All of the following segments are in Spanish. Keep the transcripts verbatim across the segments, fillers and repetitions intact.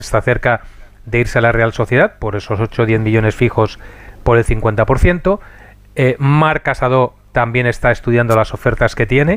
está cerca de irse a la Real Sociedad por esos ocho o diez millones fijos por el cincuenta por ciento. Eh, Marc Casado también está estudiando las ofertas que tiene,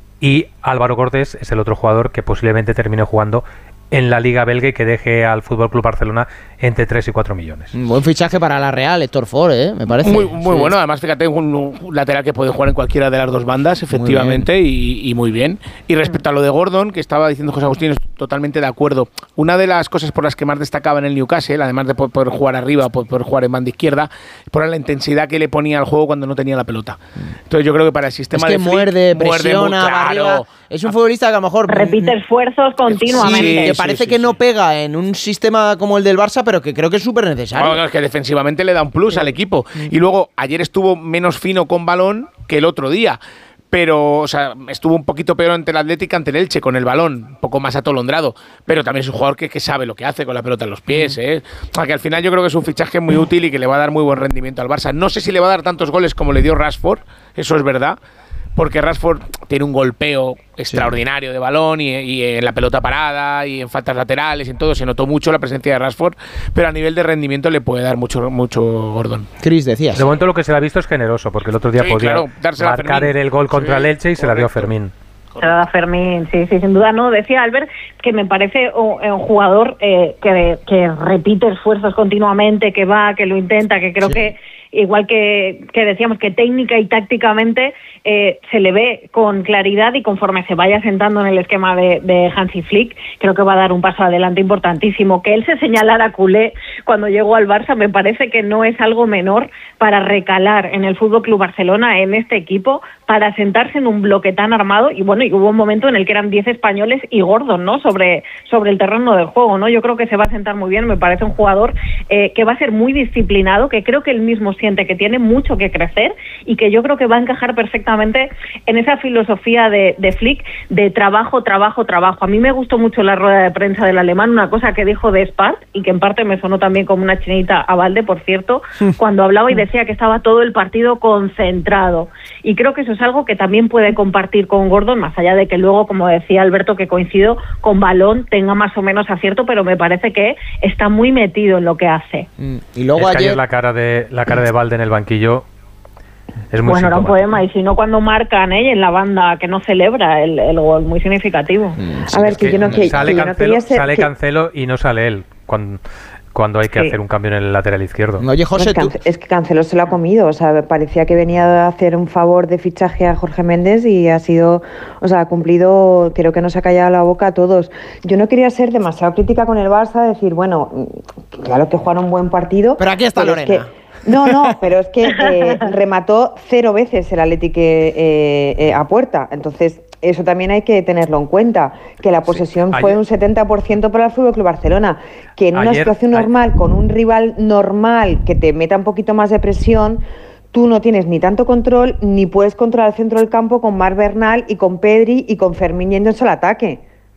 y Álvaro Cortés es el otro jugador que posiblemente termine jugando en la Liga belga y que deje al F C Barcelona entre tres y cuatro millones. Un buen fichaje para la Real, Héctor Ford, ¿eh? Me parece. Muy, muy sí. bueno, además fíjate, un, un lateral que puede jugar en cualquiera de las dos bandas, efectivamente, muy y, y muy bien. Y respecto a lo de Gordon, que estaba diciendo José Agustín, totalmente de acuerdo. Una de las cosas por las que más destacaba en el Newcastle, además de poder jugar arriba, poder jugar en banda izquierda, por la intensidad que le ponía al juego cuando no tenía la pelota. Entonces yo creo que para el sistema es que de Flick, muerde, presiona, muerde muy, claro. arriba. Es un futbolista que a lo mejor repite esfuerzos continuamente. Sí, que sí, parece sí, que sí. no pega en un sistema como el del Barça, pero que creo que es súper necesario. No, es que defensivamente le da un plus sí. al equipo. Y luego, ayer estuvo menos fino con balón que el otro día. Pero, o sea, estuvo un poquito peor ante el Atlético, ante el Elche, con el balón, un poco más atolondrado. Pero también es un jugador que, que sabe lo que hace con la pelota en los pies, ¿eh? O sea, que al final yo creo que es un fichaje muy útil y que le va a dar muy buen rendimiento al Barça. No sé si le va a dar tantos goles como le dio Rashford, eso es verdad, porque Rashford tiene un golpeo extraordinario sí. de balón y, y en la pelota parada y en faltas laterales y en todo. Se notó mucho la presencia de Rashford, pero a nivel de rendimiento le puede dar mucho, mucho Gordon. Chris, decías. De momento lo que se le ha visto es generoso, porque el otro día sí, podía claro, marcar el gol contra sí, el Elche y se la dio a Fermín. Se la da Fermín, sí, sí, sin duda. No, decía Albert que me parece un, un jugador eh, que, que repite esfuerzos continuamente, que va, que lo intenta, que creo sí. que igual que, que decíamos que técnica y tácticamente eh, se le ve con claridad, y conforme se vaya sentando en el esquema de, de Hansi Flick, creo que va a dar un paso adelante importantísimo. Que él se señalara culé cuando llegó al Barça me parece que no es algo menor para recalar en el F C Barcelona, en este equipo, para sentarse en un bloque tan armado. Y bueno, y hubo un momento en el que eran diez españoles y Gordon, ¿no? Sobre, sobre el terreno del juego, ¿no? Yo creo que se va a sentar muy bien. Me parece un jugador eh, que va a ser muy disciplinado, que creo que él mismo siente que tiene mucho que crecer y que yo creo que va a encajar perfectamente en esa filosofía de, de Flick de trabajo, trabajo, trabajo. A mí me gustó mucho la rueda de prensa del alemán, una cosa que dijo de Spart y que en parte me sonó también como una chinita a balde, por cierto, cuando hablaba y decía que estaba todo el partido concentrado. Y creo que eso es algo que también puede compartir con Gordon, más allá de que luego, como decía Alberto, que coincido, con balón tenga más o menos acierto, pero me parece que está muy metido en lo que hace. Y luego es que ayer... ayer la cara de la cara de Balde en el banquillo es muy bueno, era un poema, y si no cuando marcan ¿eh? en la banda que no celebra el, el gol, muy significativo. Sí, a ver, que, que yo no, que, sale, que yo Cancelo, no ser, sale que... Cancelo y no sale él cuando, cuando hay que sí. hacer un cambio en el lateral izquierdo. Oye, José, es, que, tú... es que Cancelo se lo ha comido, o sea, parecía que venía a hacer un favor de fichaje a Jorge Méndez y ha sido, o sea, ha cumplido, creo que nos ha callado la boca a todos. Yo no quería ser demasiado crítica con el Barça, decir, bueno, claro que jugaron un buen partido. Pero aquí está Lorena. Es que, no, no, pero es que eh, remató cero veces el Atlético eh, eh, a puerta, entonces eso también hay que tenerlo en cuenta, que la posesión sí, fue un setenta por ciento para el F C Barcelona, que en ayer, una situación normal, ayer. con un rival normal que te meta un poquito más de presión, tú no tienes ni tanto control, ni puedes controlar el centro del campo con Marc Bernal y con Pedri y con Fermín yéndose al ataque.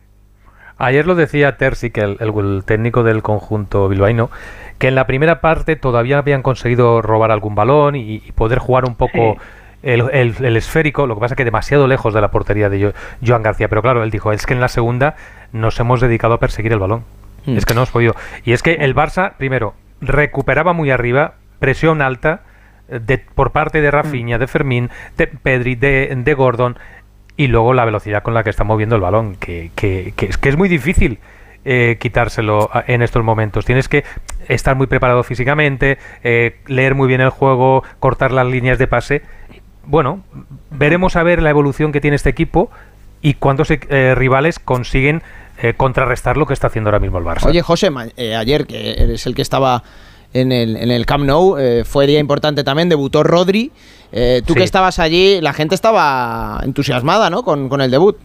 Ayer lo decía Terzic, el, el, el técnico del conjunto bilbaíno, que en la primera parte todavía habían conseguido robar algún balón y, y poder jugar un poco sí. el, el, el esférico, lo que pasa es que demasiado lejos de la portería de Joan García. Pero claro, él dijo, es que en la segunda nos hemos dedicado a perseguir el balón. Mm. Es que no hemos podido. Y es que el Barça, primero, recuperaba muy arriba, presión alta, de, por parte de Rafinha, mm. de Fermín, de Pedri, de, de Gordon, y luego la velocidad con la que está moviendo el balón, que, que, que, es, que es muy difícil eh, quitárselo en estos momentos. Tienes que estar muy preparado físicamente, eh, leer muy bien el juego, cortar las líneas de pase. Bueno, veremos a ver la evolución que tiene este equipo y cuántos eh, rivales consiguen eh, contrarrestar lo que está haciendo ahora mismo el Barça. Oye, José, eh, ayer, que eres el que estaba en el, en el Camp Nou, eh, fue día importante también, debutó Rodri. Eh, tú sí. que estabas allí, la gente estaba entusiasmada, ¿no?, con, con el debut.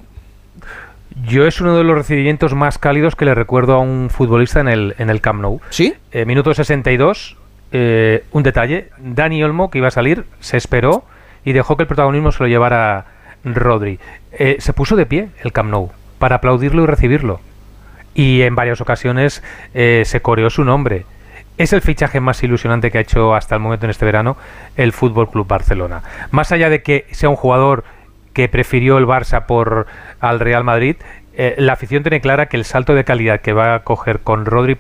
Yo es uno de los recibimientos más cálidos que le recuerdo a un futbolista en el, en el Camp Nou. ¿Sí? Eh, minuto sesenta y dos, eh, un detalle, Dani Olmo, que iba a salir, se esperó y dejó que el protagonismo se lo llevara Rodri. Eh, se puso de pie el Camp Nou para aplaudirlo y recibirlo. Y en varias ocasiones eh, se coreó su nombre. Es el fichaje más ilusionante que ha hecho hasta el momento en este verano el F C Barcelona. Más allá de que sea un jugador que prefirió el Barça por al Real Madrid, eh, la afición tiene clara que el salto de calidad que va a coger con Rodri